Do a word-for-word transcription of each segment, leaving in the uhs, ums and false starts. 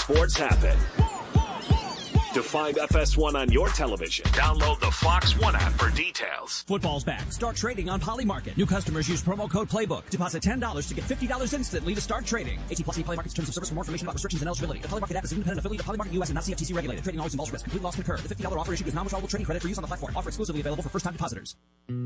sports happen. To find F S one on your television, download the Fox One app for details. Football's back. Start trading on Polymarket. New customers use promo code Playbook. Deposit ten dollars to get fifty dollars instantly to start trading. eighteen plus Polymarket's terms of service for more information about restrictions and eligibility. The Polymarket app is an independent affiliate of Polymarket U S and not C F T C regulated. Trading always involves risk. Complete loss concurred. The fifty dollars offer issued is non-withdrawable trading credit for use on the platform. Offer exclusively available for first-time depositors.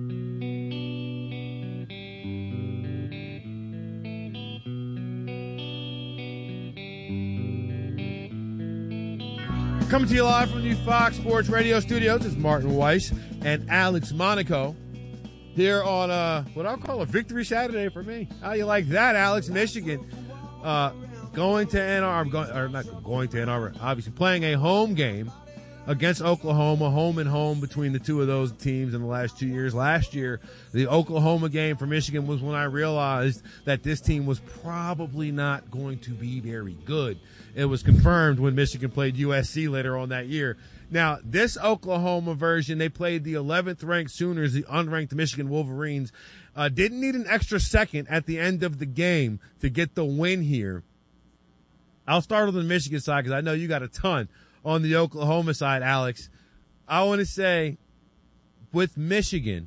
Coming to you live from the Fox Sports Radio studios, it's Martin Weiss and Alex Monaco here on uh, what I'll call a victory Saturday for me. How you like that, Alex? Michigan uh, going to Ann Arbor, going, or not going to Ann Arbor, obviously playing a home game against Oklahoma, home and home between the two of those teams in the last two years. Last year, the Oklahoma game for Michigan was when I realized that this team was probably not going to be very good. It was confirmed when Michigan played U S C later on that year. Now, this Oklahoma version, they played the eleventh ranked Sooners, the unranked Michigan Wolverines. Uh, didn't need an extra second at the end of the game to get the win here. I'll start on the Michigan side because I know you got a ton on the Oklahoma side, Alex. I want to say with Michigan,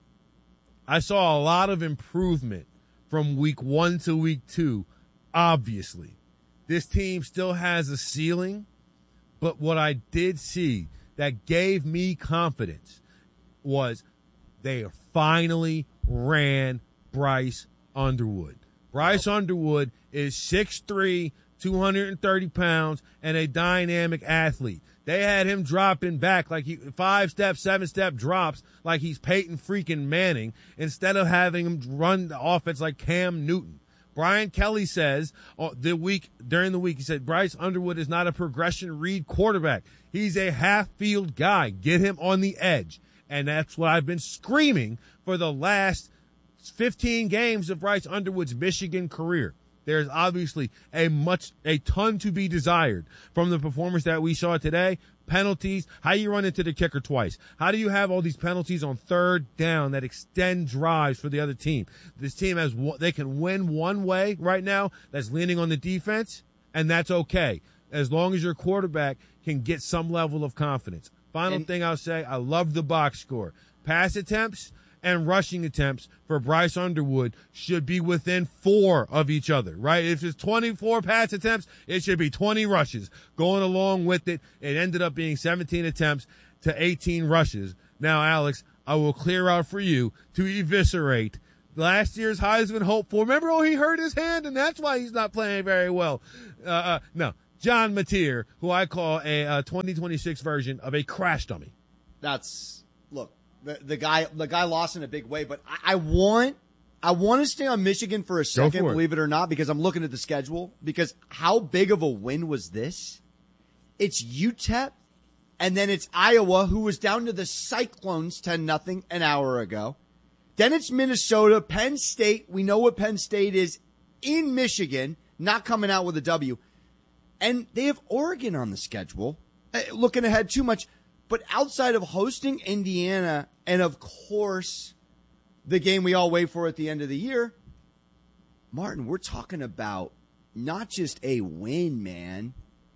I saw a lot of improvement from week one to week two, obviously. This team still has a ceiling, but what I did see that gave me confidence was they finally ran Bryce Underwood. Bryce Underwood is six three, two hundred thirty pounds, and a dynamic athlete. They had him dropping back like he five-step, seven-step drops like he's Peyton freaking Manning instead of having him run the offense like Cam Newton. Brian Kelly says uh, the week during the week, he said Bryce Underwood is not a progression read quarterback. He's a half-field guy. Get him on the edge. And that's what I've been screaming for the last fifteen games of Bryce Underwood's Michigan career. There's obviously a much, a ton to be desired from the performance that we saw today. Penalties, how you run into the kicker twice. How do you have all these penalties on third down that extend drives for the other team? This team has, they can win one way right now that's leaning on the defense, and that's okay, as long as your quarterback can get some level of confidence. Final and, thing I'll say, I love the box score. Pass attempts and rushing attempts for Bryce Underwood should be within four of each other, right? If it's twenty-four pass attempts, it should be twenty rushes. Going along with it, it ended up being seventeen attempts to eighteen rushes. Now, Alex, I will clear out for you to eviscerate last year's Heisman hopeful. Remember, oh, he hurt his hand, and that's why he's not playing very well. Uh, uh, no, John Mateer, who I call a, a twenty twenty-six version of a crash dummy. That's, look. The, the guy, the guy lost in a big way, but I, I want, I want to stay on Michigan for a second, for it. believe it or not, because I'm looking at the schedule. Because how big of a win was this? It's U T E P, and then it's Iowa, who was down to the Cyclones ten nothing an hour ago. Then it's Minnesota, Penn State. We know what Penn State is in Michigan, not coming out with a W, and they have Oregon on the schedule. Uh, looking ahead too much. But outside of hosting Indiana and, of course, the game we all wait for at the end of the year, Martin, we're talking about not just a win, man.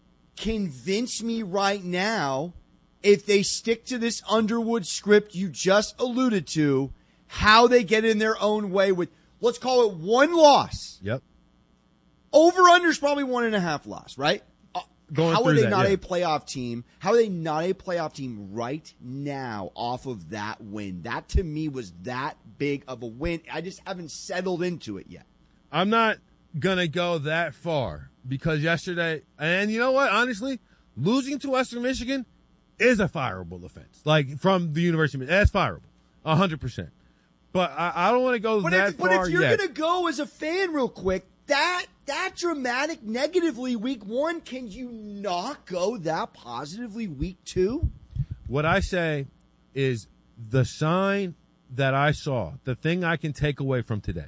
Convince me right now, if they stick to this Underwood script you just alluded to, how they get in their own way with, let's call it one loss. Yep. Over-under's probably one and a half loss, right? Going How are they that, not yeah. a playoff team? How are they not a playoff team right now off of that win? That, to me, was that big of a win. I just haven't settled into it yet. I'm not going to go that far because yesterday, and you know what, honestly, losing to Western Michigan is a fireable offense. Like, from the University of Michigan, that's fireable, one hundred percent. But I, I don't want to go but that if, far But if you're yet. going to go as a fan real quick, that that dramatic negatively week one, can you not go that positively week two? What I say is the sign that I saw, the thing I can take away from today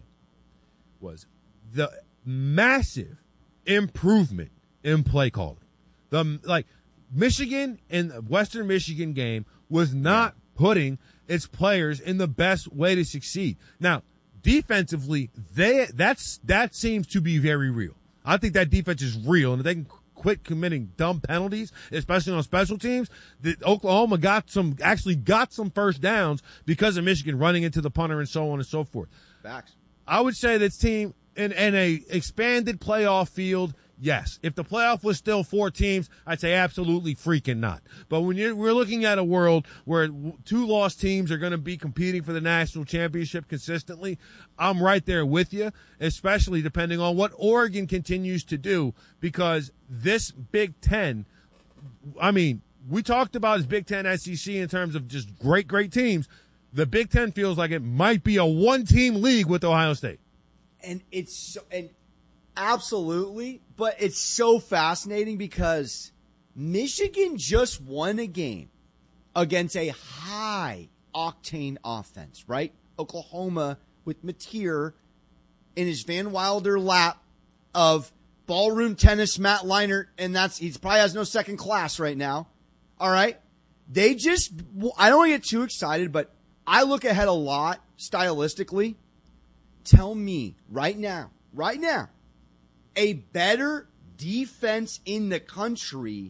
was the massive improvement in play calling. The like Michigan in the Western Michigan game was not putting its players in the best way to succeed. Now, defensively, they that's that seems to be very real. I think that defense is real, and if they can quit committing dumb penalties, especially on special teams, that Oklahoma got some, actually got some first downs because of Michigan running into the punter and so on and so forth. Facts. I would say this team in, in a expanded playoff field, yes. If the playoff was still four teams, I'd say absolutely freaking not. But when you're, we're looking at a world where two lost teams are going to be competing for the national championship consistently, I'm right there with you, especially depending on what Oregon continues to do, because this Big Ten, I mean, we talked about his Big Ten S E C in terms of just great, great teams. The Big Ten feels like it might be a one-team league with Ohio State. And it's so, and absolutely, but it's so fascinating because Michigan just won a game against a high-octane offense, right? Oklahoma with Mateer in his Van Wilder lap of ballroom tennis Matt Leinart, and that's he probably has no second class right now. All right? They just – I don't want to get too excited, but – I look ahead a lot stylistically. Tell me right now, right now, a better defense in the country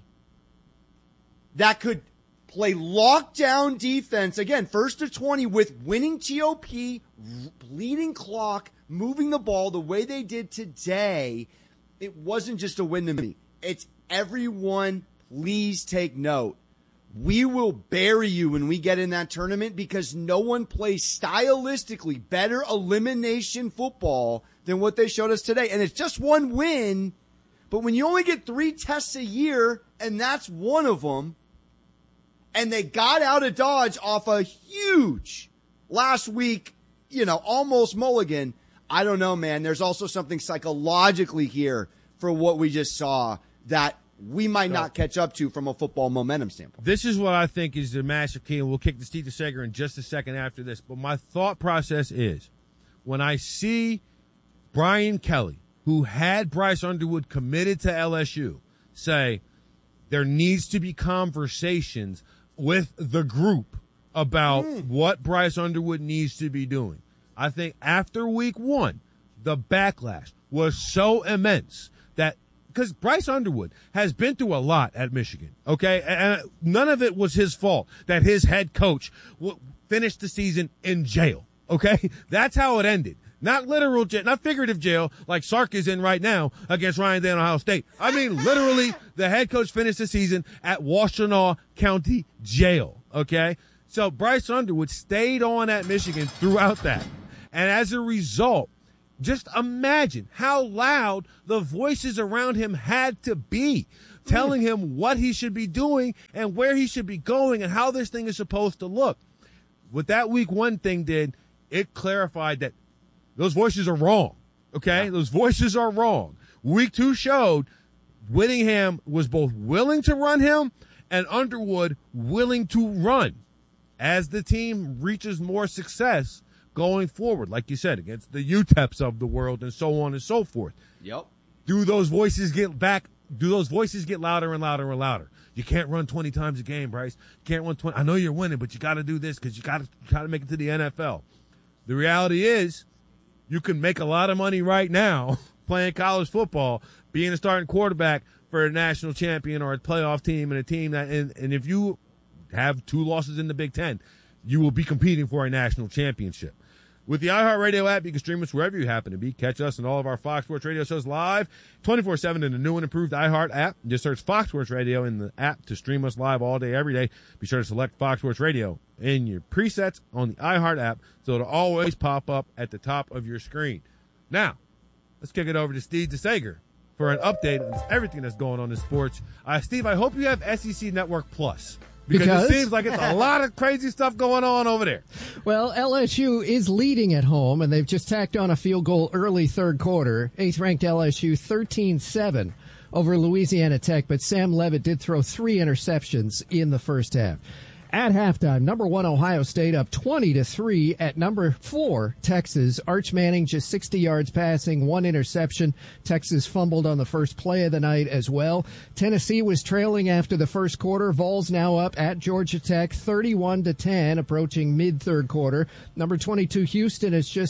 that could play lockdown defense, again, first to twenty with winning T O P, bleeding clock, moving the ball the way they did today. It wasn't just a win to me. It's everyone, please take note. We will bury you when we get in that tournament because no one plays stylistically better elimination football than what they showed us today. And it's just one win, but when you only get three tests a year, and that's one of them, and they got out of Dodge off a huge last week, you know, almost mulligan, I don't know, man. There's also something psychologically here for what we just saw that we might not catch up to from a football momentum standpoint. This is what I think is the massive key, and we'll kick to Steve DeSager in just a second after this. But my thought process is when I see Brian Kelly, who had Bryce Underwood committed to L S U, say there needs to be conversations with the group about mm. what Bryce Underwood needs to be doing. I think after week one, the backlash was so immense that because Bryce Underwood has been through a lot at Michigan, okay? And none of it was his fault that his head coach w- finished the season in jail, okay? That's how it ended. Not literal jail, not figurative jail like Sark is in right now against Ryan Day and Ohio State. I mean, literally, the head coach finished the season at Washtenaw County Jail, okay? So Bryce Underwood stayed on at Michigan throughout that. And as a result, just imagine how loud the voices around him had to be, telling him what he should be doing and where he should be going and how this thing is supposed to look. What that week one thing did, it clarified that those voices are wrong, okay? Yeah. Those voices are wrong. Week two showed Whittingham was both willing to run him and Underwood willing to run as the team reaches more success going forward, like you said, against the U T E Ps of the world and so on and so forth. Yep. Do those voices get back? Do those voices get louder and louder and louder? You can't run twenty times a game, Bryce. You can't run twenty. I know you're winning, but you got to do this because you got to try to make it to the N F L. The reality is you can make a lot of money right now playing college football, being a starting quarterback for a national champion or a playoff team and a team that, and, and if you have two losses in the Big Ten, you will be competing for a national championship. With the iHeartRadio app, you can stream us wherever you happen to be. Catch us and all of our Fox Sports Radio shows live twenty-four seven in the new and improved iHeart app. Just search Fox Sports Radio in the app to stream us live all day, every day. Be sure to select Fox Sports Radio in your presets on the iHeart app so it'll always pop up at the top of your screen. Now, let's kick it over to Steve DeSager for an update on everything that's going on in sports. Uh, Steve, I hope you have S E C Network Plus. Because, because it seems like it's a lot of crazy stuff going on over there. Well, L S U is leading at home, and they've just tacked on a field goal early third quarter. Eighth-ranked L S U thirteen seven over Louisiana Tech, but Sam Levitt did throw three interceptions in the first half. At halftime, number one Ohio State up twenty to three at number four Texas. Arch Manning just sixty yards passing, one interception. Texas fumbled on the first play of the night as well. Tennessee was trailing after the first quarter. Vols now up at Georgia Tech thirty-one to ten, approaching mid third quarter. Number twenty-two Houston is just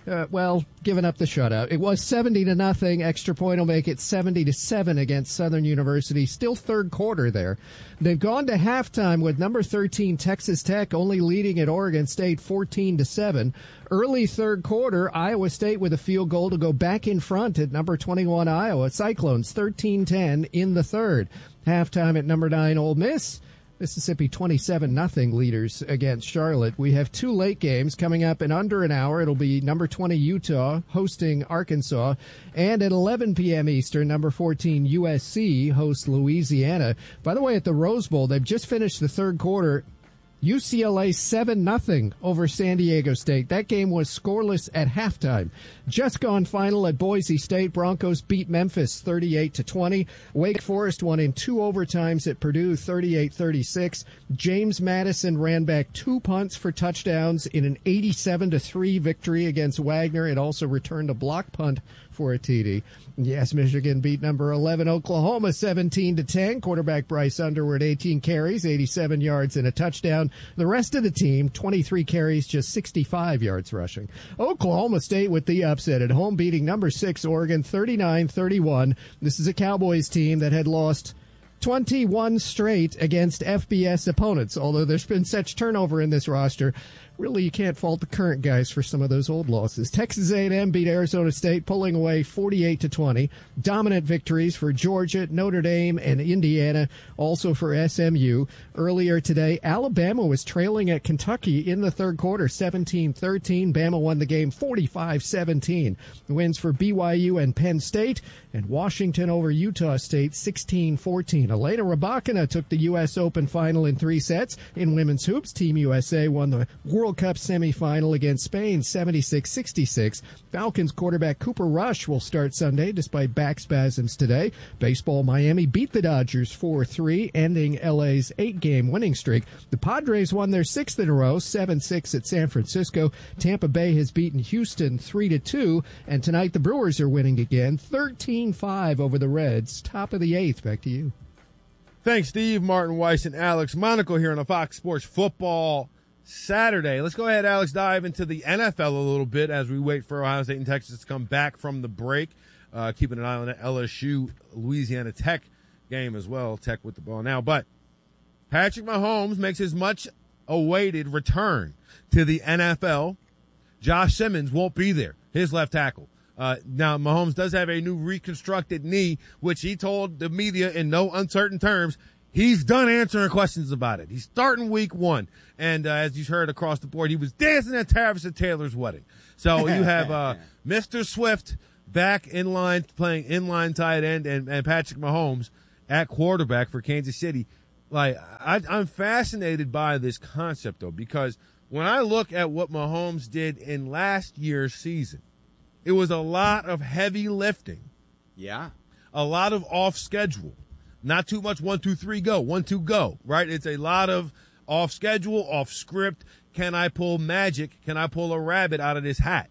Uh, well, giving up the shutout. It was seventy to nothing. Extra point will make it seventy to seven against Southern University. Still third quarter there. They've gone to halftime with number thirteen Texas Tech only leading at Oregon State fourteen to seven. Early third quarter, Iowa State with a field goal to go back in front at number twenty-one Iowa. Cyclones thirteen ten in the third. Halftime at number nine Ole Miss. Mississippi twenty-seven nothing leaders against Charlotte. We have two late games coming up in under an hour. It'll be number twenty Utah hosting Arkansas. And at eleven p.m. Eastern, number fourteen U S C hosts Louisiana. By the way, at the Rose Bowl, they've just finished the third quarter. U C L A seven nothing over San Diego State. That game was scoreless at halftime. Just gone final at Boise State. Broncos beat Memphis thirty-eight to twenty. Wake Forest won in two overtimes at Purdue thirty-eight thirty-six. James Madison ran back two punts for touchdowns in an eighty-seven to three victory against Wagner. It also returned a block punt for a T D. Yes, Michigan beat number eleven Oklahoma seventeen to ten. Quarterback Bryce Underwood, eighteen carries, eighty-seven yards and a touchdown. The rest of the team, twenty-three carries, just sixty-five yards rushing. Oklahoma State with the upset at home, beating number six Oregon thirty-nine thirty-one. This is a Cowboys team that had lost twenty-one straight against F B S opponents, although there's been such turnover in this roster. Really, you can't fault the current guys for some of those old losses. Texas A and M beat Arizona State, pulling away forty-eight to twenty. Dominant victories for Georgia, Notre Dame, and Indiana, also for S M U. Earlier today, Alabama was trailing at Kentucky in the third quarter, seventeen thirteen. Bama won the game forty-five seventeen. Wins for B Y U and Penn State, and Washington over Utah State, sixteen fourteen. Elena Rybakina took the U S Open final in three sets. In women's hoops, Team U S A won the World Cup semifinal against Spain, seventy-six sixty-six. Falcons quarterback Cooper Rush will start Sunday despite back spasms today. Baseball, Miami beat the Dodgers four three, ending L A's eight-game winning streak. The Padres won their sixth in a row, seven six at San Francisco. Tampa Bay has beaten Houston three to two, and tonight the Brewers are winning again, thirteen five over the Reds. Top of the eighth. Back to you. Thanks, Steve, Martin Weiss, and Alex Monaco here on a Fox Sports Football Saturday. Let's go ahead, Alex, dive into the N F L a little bit as we wait for Ohio State and Texas to come back from the break. Uh, keeping an eye on the L S U Louisiana Tech game as well. Tech with the ball now. But Patrick Mahomes makes his much awaited return to the N F L. Josh Simmons won't be there, his left tackle. Uh, now, Mahomes does have a new reconstructed knee, which he told the media in no uncertain terms he's done answering questions about it. He's starting week one. And uh, as you heard across the board, he was dancing at Travis and Taylor's wedding. So you have uh, Mister Swift back in line, playing inline tight end, and, and Patrick Mahomes at quarterback for Kansas City. Like, I, I'm fascinated by this concept, though, because when I look at what Mahomes did in last year's season, it was a lot of heavy lifting. Yeah. A lot of off schedule. Not too much one, two, three, go. One, two, go, right? It's a lot of off schedule, off script. Can I pull magic? Can I pull a rabbit out of this hat?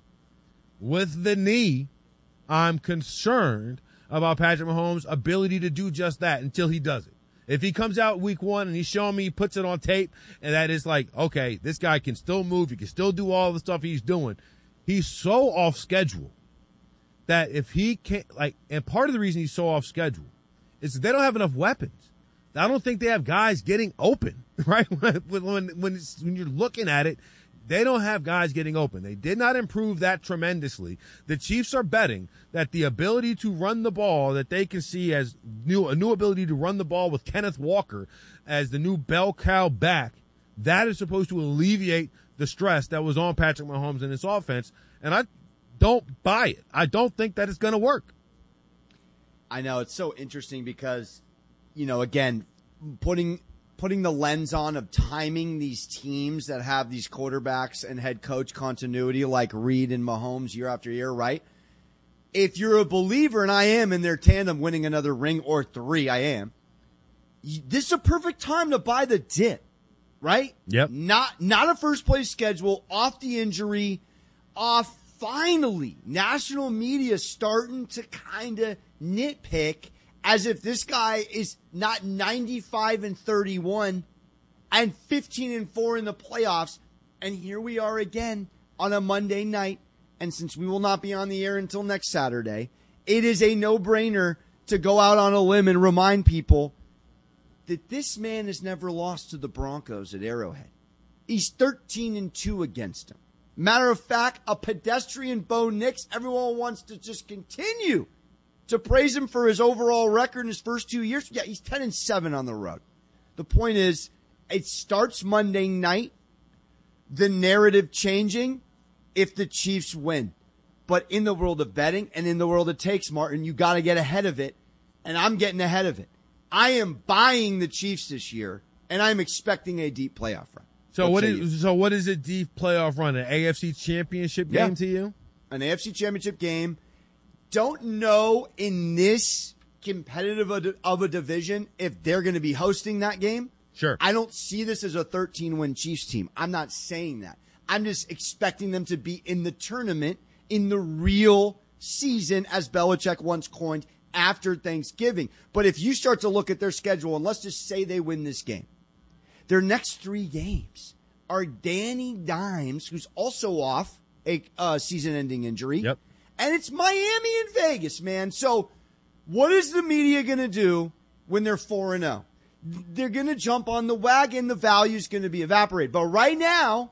With the knee, I'm concerned about Patrick Mahomes' ability to do just that until he does it. If he comes out week one and he's showing me, he puts it on tape, and that is like, okay, this guy can still move. He can still do all the stuff he's doing. He's so off schedule that if he can't, like, and part of the reason he's so off schedule is that they don't have enough weapons. I don't think they have guys getting open, right? when, when, when, it's, when you're looking at it, they don't have guys getting open. They did not improve that tremendously. The Chiefs are betting that the ability to run the ball that they can see as new, a new ability to run the ball with Kenneth Walker as the new bell cow back, that is supposed to alleviate the stress that was on Patrick Mahomes in his offense. And I don't buy it. I don't think that it's going to work. I know, it's so interesting because, you know, again, putting putting the lens on of timing these teams that have these quarterbacks and head coach continuity like Reed and Mahomes year after year, right? If you're a believer, and I am in their tandem winning another ring or three, I am, this is a perfect time to buy the dip, right? Yep. Not, not a first place schedule, off the injury, off finally national media starting to kind of nitpick as if this guy is not ninety-five and thirty-one and fifteen and four in the playoffs. And here we are again on a Monday night and since we will not be on the air until next Saturday, it is a no-brainer to go out on a limb and remind people that this man has never lost to the Broncos at Arrowhead. He's thirteen and two against them. Matter of fact, a pedestrian Bo Nix, everyone wants to just continue to praise him for his overall record in his first two years. Yeah, he's ten and seven on the road. The point is, it starts Monday night, the narrative changing if the Chiefs win. But in the world of betting and in the world of takes, Martin, you got to get ahead of it, and I'm getting ahead of it. I am buying the Chiefs this year, and I'm expecting a deep playoff run. So what what say you? is so what is a deep playoff run? An A F C Championship game Yeah. to you? An A F C Championship game. Don't know in this competitive of a- of a division if they're going to be hosting that game. Sure. I don't see this as a thirteen-win Chiefs team. I'm not saying that. I'm just expecting them to be in the tournament in the real season, as Belichick once coined, after Thanksgiving. But if you start to look at their schedule, and let's just say they win this game, their next three games are Danny Dimes, who's also off a uh, season-ending injury. Yep. And it's Miami and Vegas, man. So what is the media going to do when they're four and oh? They're going to jump on the wagon. The value's going to be evaporated. But right now,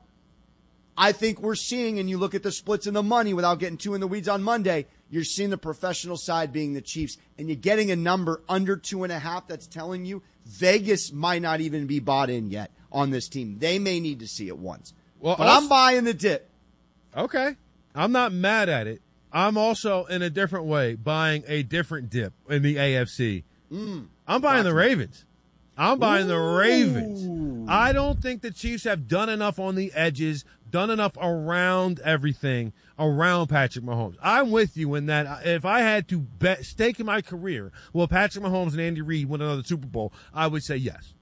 I think we're seeing, and you look at the splits in the money without getting too in the weeds on Monday, you're seeing the professional side being the Chiefs, and you're getting a number under two and a half that's telling you Vegas might not even be bought in yet on this team. They may need to see it once. Well, but also- I'm buying the dip. Okay. I'm not mad at it. I'm also, in a different way, buying a different dip in the A F C. Mm. I'm buying the Ravens. I'm buying the Ooh. Ravens. I don't think the Chiefs have done enough on the edges, done enough around everything, around Patrick Mahomes. I'm with you in that if I had to bet, stake in my career, will Patrick Mahomes and Andy Reid win another Super Bowl, I would say yes.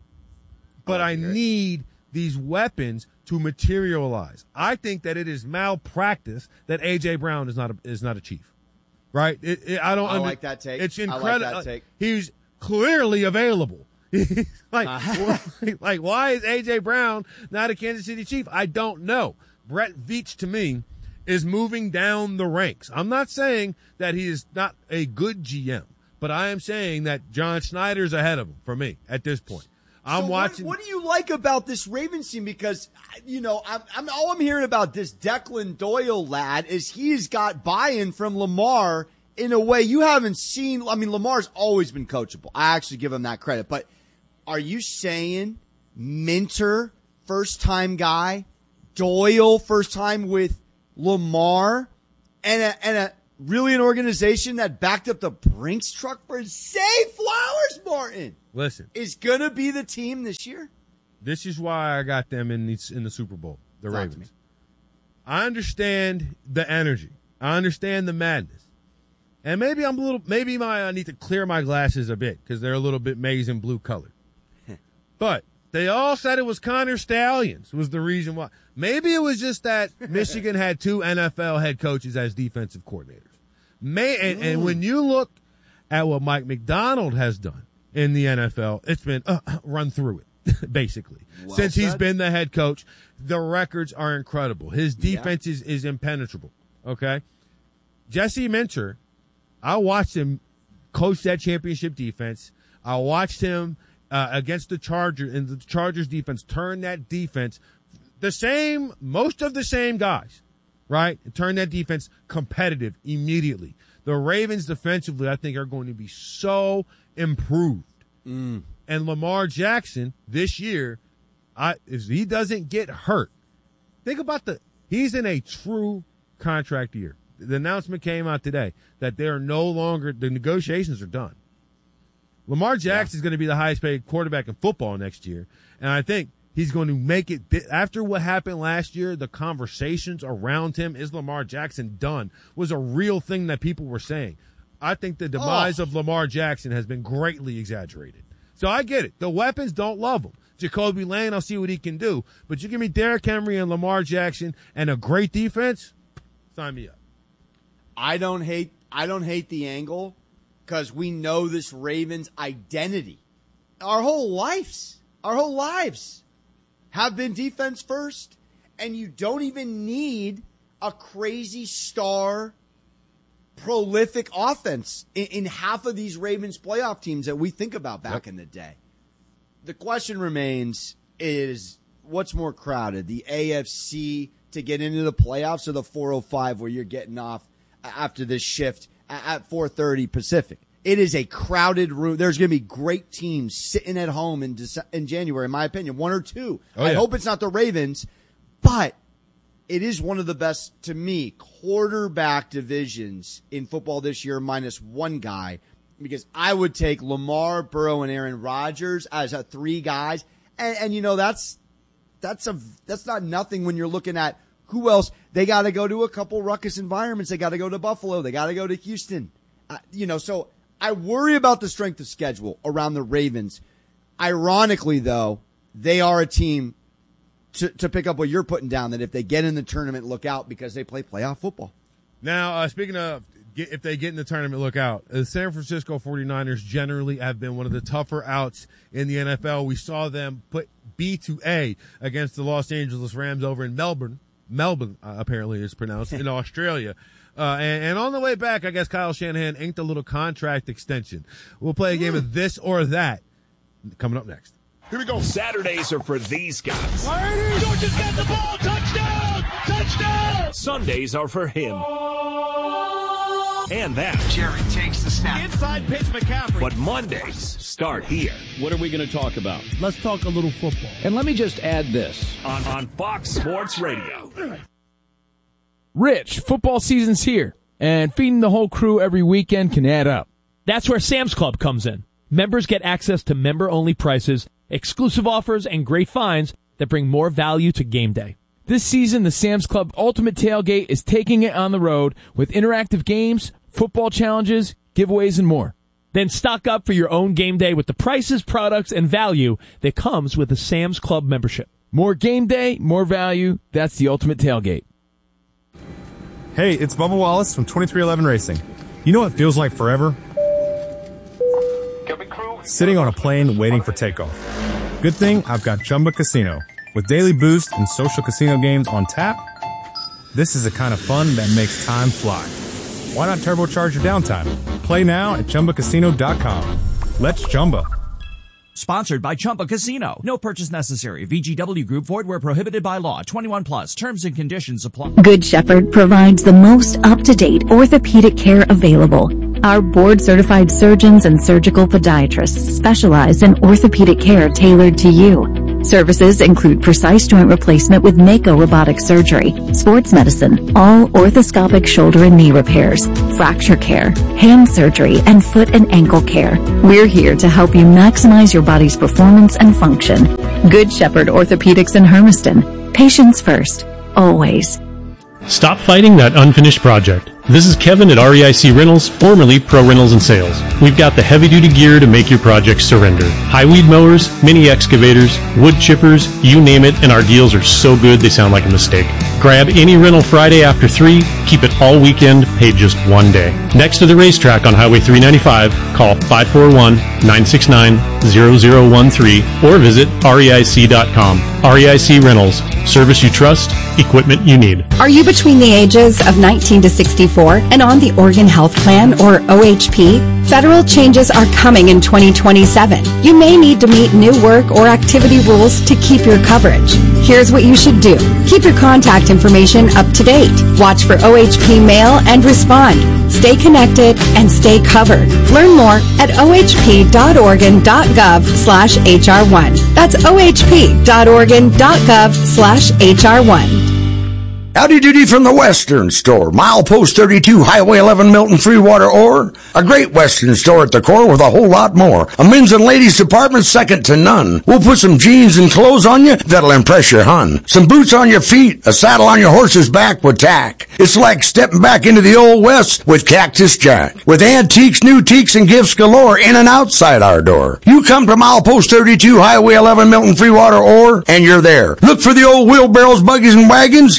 But I need these weapons to materialize. I think that it is malpractice that A J. Brown is not a, is not a Chief. Right? It, it, I don't I under, like that take. It's I like incredible. that take. He's clearly available. like, Uh-huh. why, like, why is A J. Brown not a Kansas City Chief? I don't know. Brett Veach, to me, is moving down the ranks. I'm not saying that he is not a good G M, but I am saying that John Schneider's ahead of him for me at this point. I'm so watching. What, what do you like about this Ravens team? Because, you know, I'm, I'm all I'm hearing about this Declan Doyle lad is he's got buy-in from Lamar in a way you haven't seen. I mean, Lamar's always been coachable. I actually give him that credit. But are you saying Minter, first-time guy, Doyle, first time with Lamar, and a, and a really an organization that backed up the Brinks truck for Zay Flowers, Martin? Listen, Is going to be the team this year? this is why I got them in the, in the Super Bowl, the Talk to Ravens. me. I understand the energy. I understand the madness. And maybe I'm a little, maybe my, I need to clear my glasses a bit because they're a little bit maize and blue colored. But they all said it was Connor Stallions was the reason why. Maybe it was just that Michigan had two N F L head coaches as defensive coordinators. May, and, and when you look at what Mike McDonald has done in the N F L, it's been uh, run through it, basically. Well Since he's said. been the head coach, the records are incredible. His defense is, is impenetrable, okay? Jesse Minter, I watched him coach that championship defense. I watched him uh, against the Chargers, and the Chargers defense turn that defense, the same, most of the same guys, right? Turn that defense competitive immediately. The Ravens defensively, I think, are going to be so improved. Mm. And Lamar Jackson this year, I, if he doesn't get hurt, think about the, he's in a true contract year. The announcement came out today that they are no longer, the negotiations are done. Lamar Jackson is going to be the highest paid quarterback in football next year. And I think he's going to make it, after what happened last year, the conversations around him, is Lamar Jackson done, was a real thing that people were saying. I think the demise Oh. of Lamar Jackson has been greatly exaggerated. So I get it. The weapons don't love him. Jacoby Lane, I'll see what he can do. But you give me Derrick Henry and Lamar Jackson and a great defense, sign me up. I don't hate I don't hate the angle because we know this Ravens identity. Our whole lives, our whole lives have been defense first, and you don't even need a crazy star, prolific offense in, in half of these Ravens playoff teams that we think about back yep. in the day. The question remains is what's more crowded, the A F C to get into the playoffs or the four oh five where you're getting off after this shift at four thirty Pacific? It is a crowded room. There's going to be great teams sitting at home in Dece- in January, in my opinion, one or two. Oh, yeah. I hope it's not the Ravens, but it is one of the best, to me, quarterback divisions in football this year, minus one guy, because I would take Lamar, Burrow, and Aaron Rodgers as a three guys. And, and you know, that's that's a that's not nothing when you're looking at who else. They got to go to a couple ruckus environments. They got to go to Buffalo. They got to go to Houston. Uh, you know, so I worry about the strength of schedule around the Ravens. Ironically, though, they are a team to, to pick up what you're putting down, that if they get in the tournament, look out because they play playoff football. Now, uh, speaking of if they get in the tournament, look out. The San Francisco forty-niners generally have been one of the tougher outs in the N F L. We saw them put B to A against the Los Angeles Rams over in Melbourne. Melbourne, uh, apparently is pronounced, in Australia. Uh, and, and on the way back, I guess Kyle Shanahan inked a little contract extension. We'll play a game of this or that coming up next. Here we go. Saturdays are for these guys. Georgia's got the ball. Touchdown! Touchdown! Sundays are for him. And that. Jerry takes the snap. Inside pitch, McCaffrey. But Mondays start here. What are we going to talk about? Let's talk a little football. And let me just add this. On, on Fox Sports Radio. Rich, football season's here, and feeding the whole crew every weekend can add up. That's where Sam's Club comes in. Members get access to member-only prices, exclusive offers, and great finds that bring more value to game day. This season, the Sam's Club Ultimate Tailgate is taking it on the road with interactive games, football challenges, giveaways, and more. Then stock up for your own game day with the prices, products, and value that comes with a Sam's Club membership. More game day, more value. That's the Ultimate Tailgate. Hey, it's Bubba Wallace from twenty-three eleven Racing. You know what feels like forever? Sitting on a plane waiting for takeoff. Good thing I've got Chumba Casino. With daily boost and social casino games on tap, this is the kind of fun that makes time fly. Why not turbocharge your downtime? Play now at Chumba Casino dot com. Let's Chumba. Sponsored by Chumba Casino. No purchase necessary. V G W Group. Void where prohibited by law. twenty-one plus. Terms and conditions apply. Good Shepherd provides the most up-to-date orthopedic care available. Our board-certified surgeons and surgical podiatrists specialize in orthopedic care tailored to you. Services include precise joint replacement with Mako robotic surgery, sports medicine, all orthoscopic shoulder and knee repairs, fracture care, hand surgery, and foot and ankle care. We're here to help you maximize your body's performance and function. Good Shepherd Orthopedics in Hermiston. Patients first. Always. Stop fighting that unfinished project. This is Kevin at R E I C Rentals, formerly Pro Rentals and Sales. We've got the heavy-duty gear to make your project surrender. High weed mowers, mini excavators, wood chippers, you name it, and our deals are so good they sound like a mistake. Grab any rental Friday after three, keep it all weekend, pay just one day. Next to the racetrack on Highway three ninety-five, call five four one, nine six nine, zero zero one three or visit R E I C dot com. R E I C Rentals. Service you trust, equipment you need. Are you between the ages of nineteen to sixty-four and on the Oregon Health Plan or O H P? Federal changes are coming in twenty twenty-seven. You may need to meet new work or activity rules to keep your coverage. Here's what you should do. Keep your contact information up to date. Watch for O H P mail and respond. Stay connected and stay covered. Learn more at O H P dot Oregon dot gov slash H R one. That's O H P dot Oregon dot gov slash H R one. Howdy doody from the Western Store, milepost thirty-two, Highway eleven, Milton, Freewater, or a great Western store at the core with a whole lot more. A men's and ladies department second to none. We'll put some jeans and clothes on you that'll impress your hun. Some boots on your feet, a saddle on your horse's back with tack. It's like stepping back into the old West with Cactus Jack. With antiques, new teaks, and gifts galore in and outside our door. You come to milepost thirty-two, Highway eleven, Milton, Freewater, or, and you're there. Look for the old wheelbarrows, buggies, and wagons, and you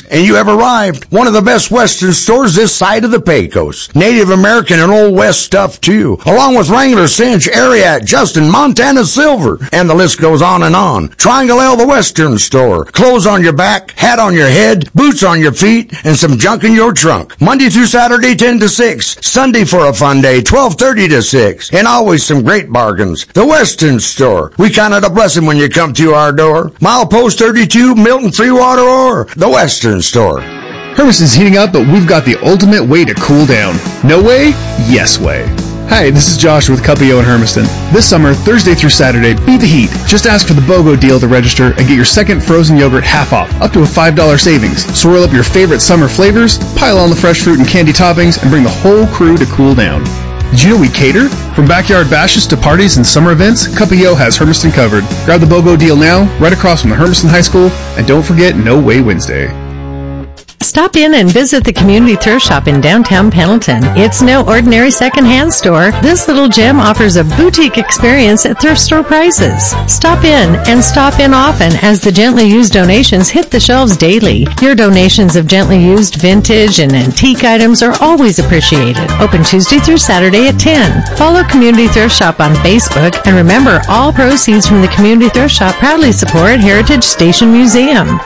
have arrived. One of the best Western stores this side of the Pecos. Native American and Old West stuff too, along with Wrangler, Cinch, Ariat, Justin, Montana Silver, and the list goes on and on. Triangle L, the Western store. Clothes on your back, hat on your head, boots on your feet, and some junk in your trunk. Monday through Saturday, ten to six. Sunday for a fun day, twelve thirty to six. And always some great bargains. The Western store. We count it a blessing when you come to our door. Milepost thirty-two, Milton Freewater, or the Western store. Hermiston's heating up, but we've got the ultimate way to cool down. No way? Yes way. Hi, this is Josh with Cuppio in Hermiston. This summer, Thursday through Saturday, beat the heat. Just ask for the BOGO deal to register and get your second frozen yogurt half off, up to a five dollars savings. Swirl up your favorite summer flavors, pile on the fresh fruit and candy toppings, and bring the whole crew to cool down. Did you know we cater? From backyard bashes to parties and summer events, Cuppio has Hermiston covered. Grab the BOGO deal now, right across from the Hermiston High School, and don't forget No Way Wednesday. Stop in and visit the Community Thrift Shop in downtown Pendleton. It's no ordinary secondhand store. This little gem offers a boutique experience at thrift store prices. Stop in and stop in often as the gently used donations hit the shelves daily. Your donations of gently used vintage and antique items are always appreciated. Open Tuesday through Saturday at ten. Follow Community Thrift Shop on Facebook, and remember, all proceeds from the Community Thrift Shop proudly support Heritage Station Museum.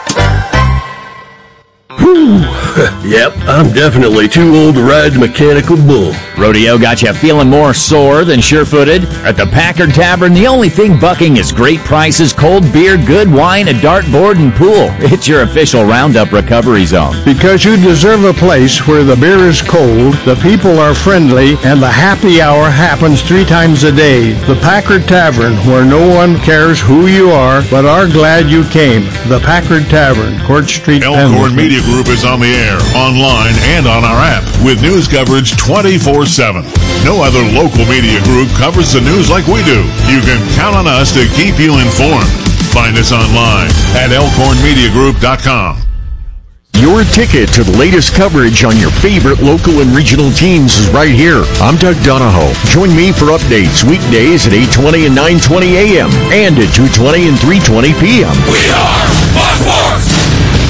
Whew. Yep, I'm definitely too old to ride the mechanical bull. Rodeo got you feeling more sore than sure-footed? At the Packard Tavern, the only thing bucking is great prices, cold beer, good wine, a dartboard, and pool. It's your official Roundup recovery zone. Because you deserve a place where the beer is cold, the people are friendly, and the happy hour happens three times a day. The Packard Tavern, where no one cares who you are, but are glad you came. The Packard Tavern, Court Street, Elkhorn Media Group is on the air, online, and on our app with news coverage twenty-four seven. No other local media group covers the news like we do. You can count on us to keep you informed. Find us online at elkhorn media group dot com. Your ticket to the latest coverage on your favorite local and regional teams is right here. I'm Doug Donahoe. Join me for updates weekdays at eight twenty and nine twenty a.m. and at two twenty and three twenty p.m. We are Fox Sports!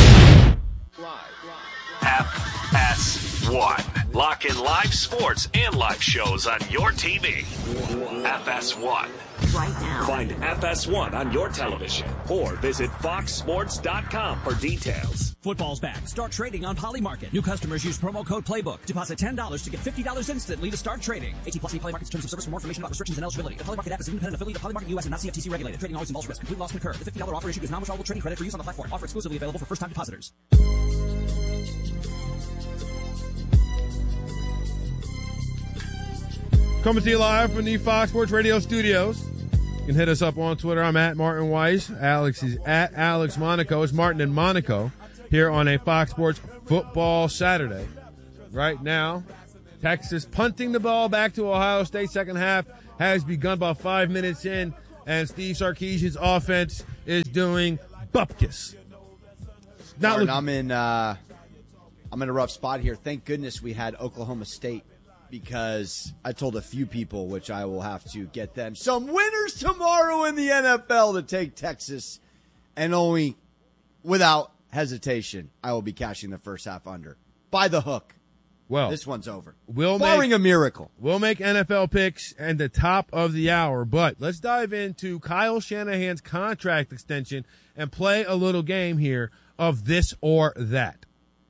F S one. Lock in live sports and live shows on your T V. F S one. Right now. Find F S one on your television or visit fox sports dot com for details. Football's back. Start trading on Polymarket. New customers use promo code Playbook. Deposit ten dollars to get fifty dollars instantly to start trading. eighteen plus Polymarket's terms of service for more information about restrictions and eligibility. The Polymarket app is an independent affiliate of Polymarket U S and not C F T C regulated. Trading always involves risk. Complete loss can occur. The fifty dollars offer issued is non-withdrawable trading credit for use on the platform. Offer exclusively available for first-time depositors. Coming to you live from the Fox Sports Radio studios. You can hit us up on Twitter. I'm at Martin Weiss. Alex is at Alex Monaco. It's Martin and Monaco here on a Fox Sports Football Saturday. Right now, Texas punting the ball back to Ohio State. Second half has begun about five minutes in, and Steve Sarkisian's offense is doing bupkis. Not Martin, look- I'm in. Uh, I'm in a rough spot here. Thank goodness we had Oklahoma State, because I told a few people, which I will have to get them some winners tomorrow in the N F L to take Texas, and only without hesitation, I will be cashing the first half under by the hook. Well, this one's over. We'll barring make, a miracle. We'll make N F L picks at the top of the hour, but let's dive into Kyle Shanahan's contract extension and play a little game here of this or that.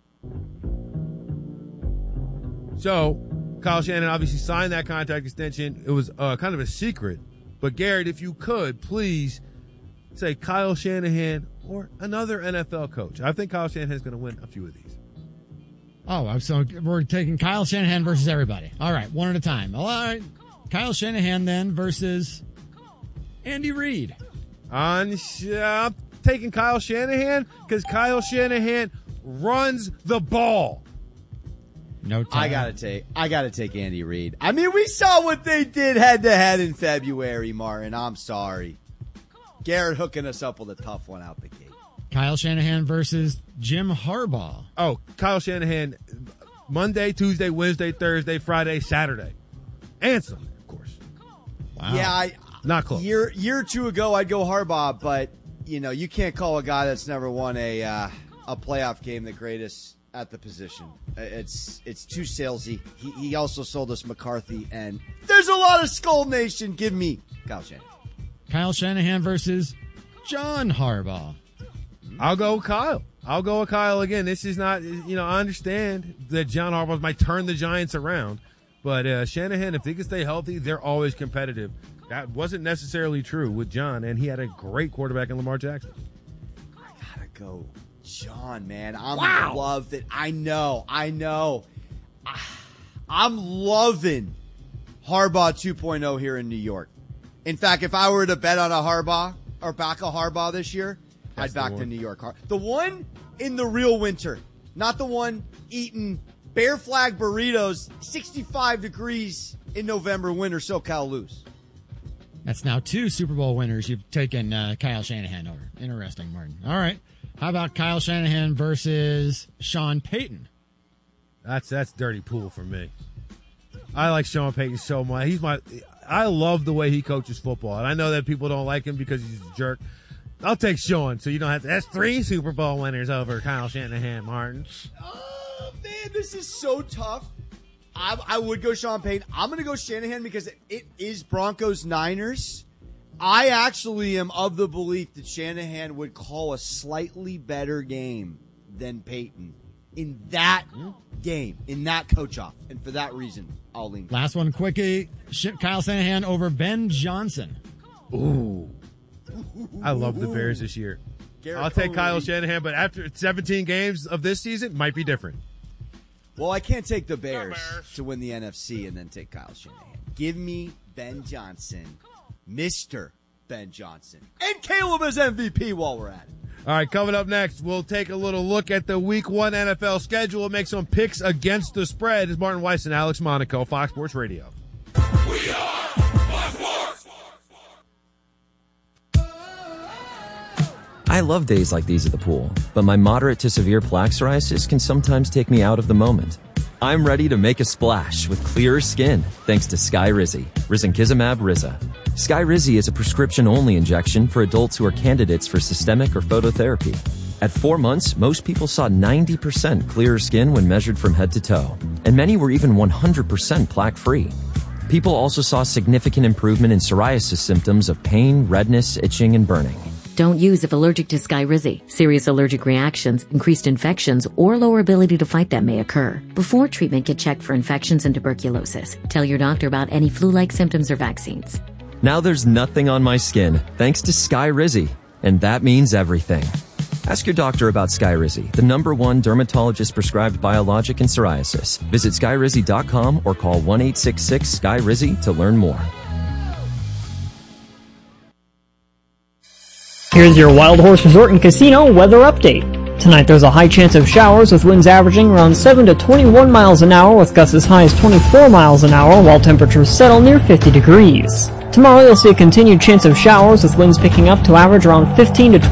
So, Kyle Shanahan obviously signed that contract extension. It was uh, kind of a secret. But, Garrett, if you could, please say Kyle Shanahan or another N F L coach. I think Kyle Shanahan's going to win a few of these. Oh, so we're taking Kyle Shanahan versus everybody. All right, one at a time. All right, Kyle Shanahan then versus Andy Reid. On, uh, I'm taking Kyle Shanahan because Kyle Shanahan runs the ball. No time. I gotta take. I gotta take Andy Reid. I mean, we saw what they did head to head in February, Martin. I'm sorry, Garrett hooking us up with a tough one out the gate. Kyle Shanahan versus Jim Harbaugh. Oh, Kyle Shanahan, Monday, Tuesday, Wednesday, Thursday, Friday, Saturday, and Sunday, of course. Wow. Yeah, I not close. Year year or two ago, I'd go Harbaugh, but you know, you can't call a guy that's never won a uh, a playoff game the greatest at the position. It's it's too salesy. He, he also sold us McCarthy, and there's a lot of Skull Nation. Give me Kyle Shanahan. Kyle Shanahan versus John Harbaugh. I'll go with Kyle. I'll go with Kyle again. This is not, you know, I understand that John Harbaugh might turn the Giants around, but uh, Shanahan, if they can stay healthy, they're always competitive. That wasn't necessarily true with John, and he had a great quarterback in Lamar Jackson. I gotta go John, man. I'm wow. love that. I know, I know. I'm loving Harbaugh two point oh here in New York. In fact, if I were to bet on a Harbaugh or back a Harbaugh this year, That's I'd back the, the New York. The one in the real winter, not the one eating Bear Flag burritos, sixty-five degrees in November, winter, SoCal lose. That's now two Super Bowl winners you've taken uh, Kyle Shanahan over. Interesting, Martin. All right. How about Kyle Shanahan versus Sean Payton? That's that's dirty pool for me. I like Sean Payton so much. He's my. I love the way he coaches football, and I know that people don't like him because he's a jerk. I'll take Sean, so you don't have to. That's three Super Bowl winners over Kyle Shanahan, Martin. Oh man, this is so tough. I, I would go Sean Payton. I'm going to go Shanahan because it, it is Broncos Niners. I actually am of the belief that Shanahan would call a slightly better game than Payton in that game, in that coach-off. And for that reason, I'll lean. Last one, quickie. Kyle Shanahan over Ben Johnson. Ooh. I love the Bears this year. Garrett I'll take Cole Kyle Reed. Shanahan, but after seventeen games of this season, might be different. Well, I can't take the Bears, Bears to win the N F C and then take Kyle Shanahan. Give me Ben Johnson, Mister Ben Johnson, and Caleb as M V P while we're at it. All right, coming up next, we'll take a little look at the Week One N F L schedule and make some picks against the spread. It's Martin Weiss and Alex Monaco, Fox Sports Radio. We are Fox Sports. I love days like these at the pool, but my moderate to severe plaque psoriasis can sometimes take me out of the moment. I'm ready to make a splash with clearer skin thanks to Skyrizi, Risankizumab Riza. Skyrizi is a prescription-only injection for adults who are candidates for systemic or phototherapy. At four months, most people saw ninety percent clearer skin when measured from head to toe, and many were even one hundred percent plaque-free. People also saw significant improvement in psoriasis symptoms of pain, redness, itching, and burning. Don't use if allergic to Skyrizi. Serious allergic reactions, increased infections, or lower ability to fight them may occur. Before treatment, get checked for infections and tuberculosis. Tell your doctor about any flu-like symptoms or vaccines. Now there's nothing on my skin, thanks to Skyrizi, and that means everything. Ask your doctor about Skyrizi, the number one dermatologist-prescribed biologic in psoriasis. Visit Skyrizi dot com or call one eight six six S K Y R I Z Y to learn more. Here's your Wild Horse Resort and Casino weather update. Tonight there's a high chance of showers with winds averaging around seven to twenty-one miles an hour with gusts as high as twenty-four miles an hour while temperatures settle near fifty degrees. Tomorrow you'll see a continued chance of showers with winds picking up to average around fifteen to